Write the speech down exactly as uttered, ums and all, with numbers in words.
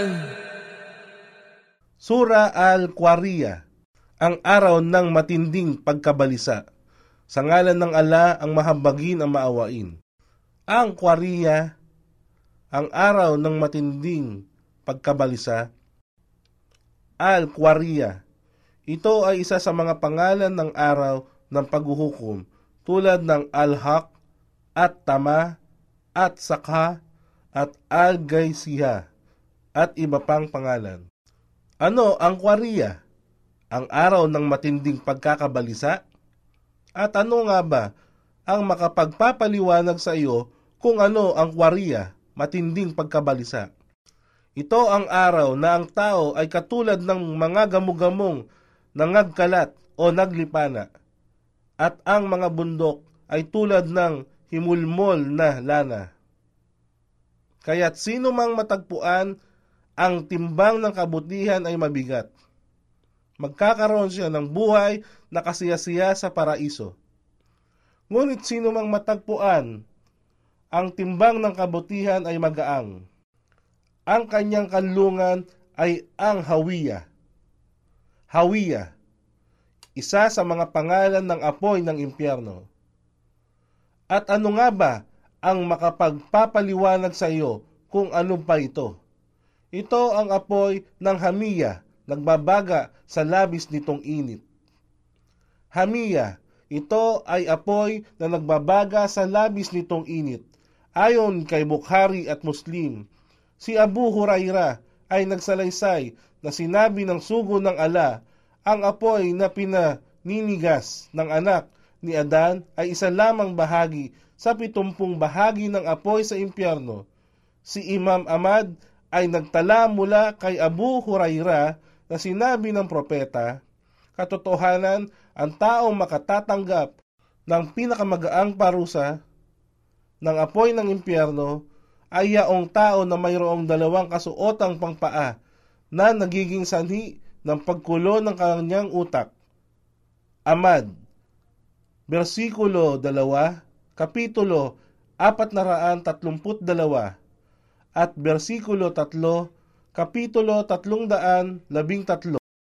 Sura al-Qariya, ang araw ng matinding pagkabalisa. Sa ngalan ng ala ang mahabagin ang maawain. Ang Qariya, ang araw ng matinding pagkabalisa. Al-Qariya, ito ay isa sa mga pangalan ng araw ng paghuhukom tulad ng Al-Haq at Tama at Sakha at Al-Gaisiha at iba pang pangalan. Ano ang Qariya? Ang araw ng matinding pagkakabalisa? At ano nga ba ang makapagpapaliwanag sa iyo kung ano ang Qariya, matinding pagkabalisa? Ito ang araw na ang tao ay katulad ng mga gamugamong nangagkalat o naglipana, at ang mga bundok ay tulad ng himulmol na lana. Kaya't sino mang matagpuan ang timbang ng kabutihan ay mabigat. Magkakaroon siya ng buhay na kasiyasiya sa paraiso. Ngunit sino mang matagpuan ang timbang ng kabutihan ay magaang. Ang kanyang kanlungan ay ang Hawiya. Hawiya, isa sa mga pangalan ng apoy ng impyerno. At ano nga ba ang makapagpapaliwanag sa iyo kung ano pa ito? Ito ang apoy ng Hamiya, nagbabaga sa labis nitong init. Hamiya, ito ay apoy na nagbabaga sa labis nitong init. Ayon kay Bukhari at Muslim, si Abu Huraira ay nagsalaysay na sinabi ng sugo ng ala, ang apoy na pinaninigas ng anak ni Adan ay isa lamang bahagi sa pitumpung bahagi ng apoy sa impyerno. Si Imam Ahmad ay nagtala mula kay Abu Huraira na sinabi ng propeta, katotohanan, ang taong makatatanggap ng pinakamagaang parusa ng apoy ng impyerno ay yaong tao na mayroong dalawang kasuotang pangpaa na nagiging sanhi ng pagkulo ng kanyang utak. Ahmad, versikulo dalawa, kapitulo apat na raan tatlumput dalawa, at versikulo tatlo, kapitulo tatlong daan labing tatlo.